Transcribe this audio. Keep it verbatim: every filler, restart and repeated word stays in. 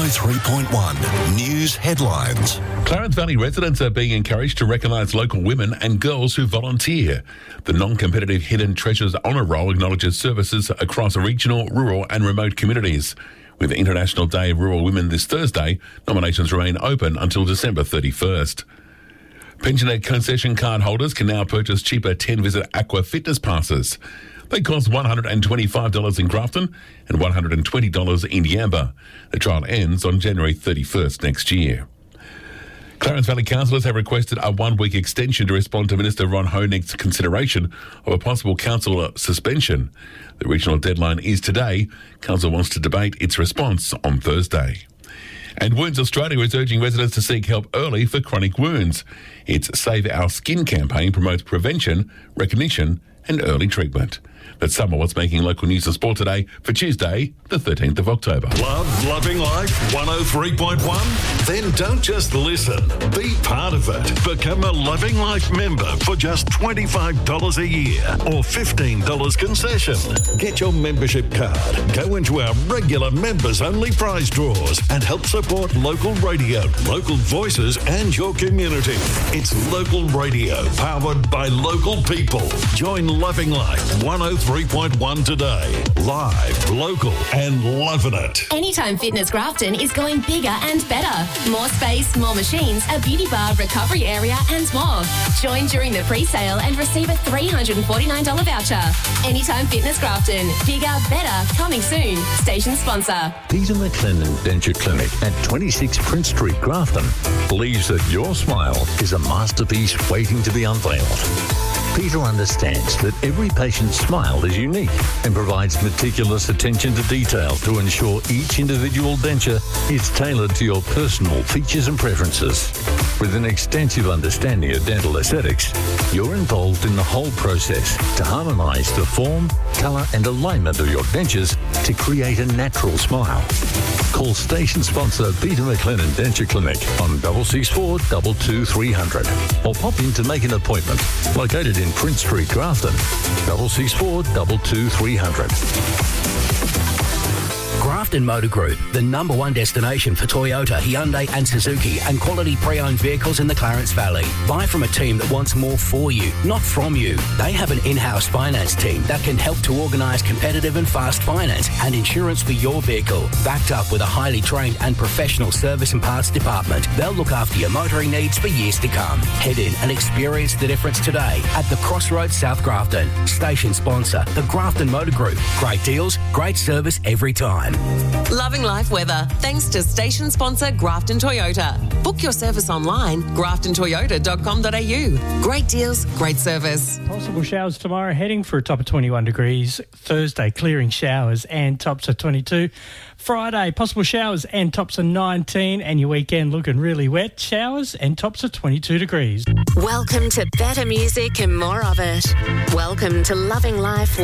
three point one News Headlines. Clarence Valley residents are being encouraged to recognise local women and girls who volunteer. The non-competitive Hidden Treasures Honour Roll acknowledges services across regional, rural and remote communities. With International Day of Rural Women this Thursday, nominations remain open until December thirty-first. Pensioner concession card holders can now purchase cheaper ten-visit Aqua Fitness passes. They cost one hundred twenty-five dollars in Grafton and one hundred twenty dollars in Yamba. The trial ends on January thirty-first next year. Clarence Valley councillors have requested a one-week extension to respond to Minister Ron Honig's consideration of a possible council suspension. The regional deadline is today. Council wants to debate its response on Thursday. And Wounds Australia is urging residents to seek help early for chronic wounds. Its Save Our Skin campaign promotes prevention, recognition and early treatment. That's some of what's making local news and sport today for Tuesday, the thirteenth of October. Love Loving Life one oh three point one? Then don't just listen. Be part of it. Become a Loving Life member for just twenty-five dollars a year or fifteen dollars concession. Get your membership card, go into our regular members-only prize draws and help support local radio, local voices and your community. It's local radio powered by local people. Join Loving Life one oh three point one today. Live, local and loving it. Anytime Fitness Grafton is going bigger and better. More space, more machines, a beauty bar, recovery area and more. Join during the pre-sale and receive a three hundred forty-nine dollars voucher. Anytime Fitness Grafton. Bigger, better, coming soon. Station sponsor. Peter McLennan Denture Clinic at twenty-six Prince Street, Grafton, believes that your smile is a masterpiece waiting to be unveiled. Peter understands that every patient's smile is unique and provides meticulous attention to detail to ensure each individual denture is tailored to your personal features and preferences. With an extensive understanding of dental aesthetics, you're involved in the whole process to harmonise the form, colour and alignment of your dentures to create a natural smile. Call station sponsor Peter McLennan Denture Clinic on double six four two two three hundred or pop in to make an appointment. Located in Prince Street, Grafton, double six four two two three hundred. Grafton Motor Group, the number one destination for Toyota, Hyundai and Suzuki and quality pre-owned vehicles in the Clarence Valley. Buy from a team that wants more for you, not from you. They have an in-house finance team that can help to organise competitive and fast finance and insurance for your vehicle. Backed up with a highly trained and professional service and parts department, they'll look after your motoring needs for years to come. Head in and experience the difference today at the Crossroads South Grafton. Station sponsor, the Grafton Motor Group. Great deals, great service every time. Loving Life weather, thanks to station sponsor Grafton Toyota. Book your service online, grafton toyota dot com dot a u. Great deals, great service. Possible showers tomorrow, heading for a top of twenty-one degrees. Thursday, clearing showers and tops of twenty-two. Friday, possible showers and tops of nineteen. And your weekend looking really wet. Showers and tops of twenty-two degrees. Welcome to better music and more of it. Welcome to Loving Life